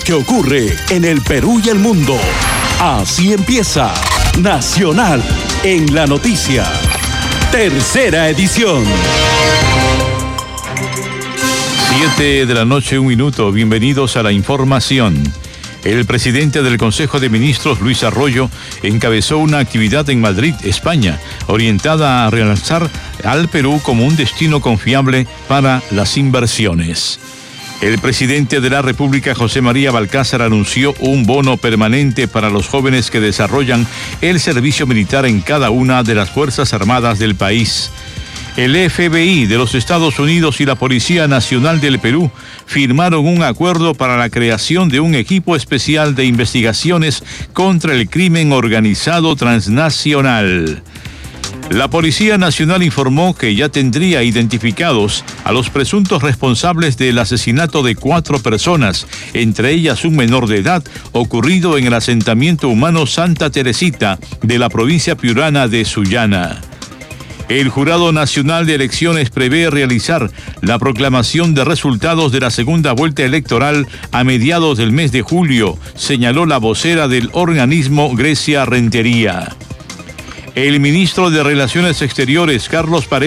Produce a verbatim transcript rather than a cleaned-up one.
que ocurre en el Perú y el mundo. Así empieza Nacional en la Noticia. Tercera edición. Siete de la noche, un minuto. Bienvenidos a la información. El presidente del Consejo de Ministros, Luis Arroyo, encabezó una actividad en Madrid, España, orientada a relanzar al Perú como un destino confiable para las inversiones. El presidente de la República, José María Balcázar, anunció un bono permanente para los jóvenes que desarrollan el servicio militar en cada una de las Fuerzas Armadas del país. El F B I de los Estados Unidos y la Policía Nacional del Perú firmaron un acuerdo para la creación de un equipo especial de investigaciones contra el crimen organizado transnacional. La Policía Nacional informó que ya tendría identificados a los presuntos responsables del asesinato de cuatro personas, entre ellas un menor de edad, ocurrido en el asentamiento humano Santa Teresita de la provincia piurana de Sullana. El Jurado Nacional de Elecciones prevé realizar la proclamación de resultados de la segunda vuelta electoral a mediados del mes de julio, señaló la vocera del organismo, Grecia Rentería. El ministro de Relaciones Exteriores, Carlos Paredes,